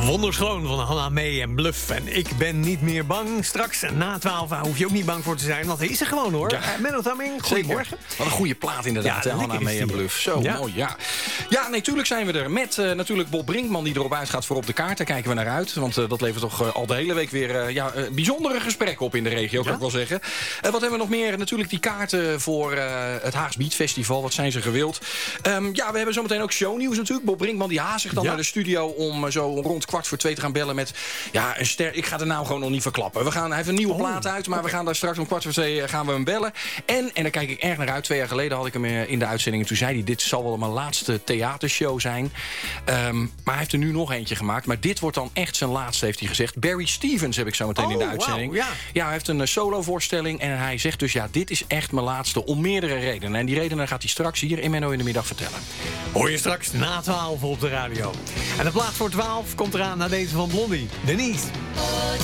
Wonderschoon van Hanna Mee en Bluff. En ik ben niet meer bang. Straks na 12 hoef je ook niet bang voor te zijn. Want hij is er gewoon hoor. Ja. Menno Tamming, goedemorgen. Wat een goede plaat inderdaad, Ja, Hanna Mee en Bluff. Zo Ja. mooi, ja. Ja, nee, tuurlijk zijn we er. Met natuurlijk Bob Brinkman die erop uitgaat voor Op de Kaart. Daar kijken we naar uit. Want dat levert toch al de hele week weer bijzondere gesprekken op in de regio, kan ik wel zeggen. Wat hebben we nog meer? Natuurlijk die kaarten voor het Haags Beat Festival. Wat zijn ze gewild? Ja, we hebben zometeen ook shownieuws natuurlijk. Bob Brinkman die haast zich dan naar de studio om zo rond 1:45 te gaan bellen met een ster. Ik ga de naam gewoon nog niet verklappen. Hij heeft een nieuwe plaat uit, maar we gaan daar straks om 1:45 gaan we hem bellen. En daar kijk ik erg naar uit. 2 jaar geleden had ik hem in de uitzending. En toen zei hij, dit zal wel mijn laatste theatershow zijn. Maar hij heeft er nu nog eentje gemaakt. Maar dit wordt dan echt zijn laatste, heeft hij gezegd. Barry Stevens heb ik zo meteen in de uitzending. Wow, ja, hij heeft een solovoorstelling. En hij zegt dus, dit is echt mijn laatste. Om meerdere redenen. En die redenen gaat hij straks hier in Menno in de Middag vertellen. Hoor je straks na 12 op de radio. En de plaat voor 12 komt eraan naar deze van Blondie. Denise.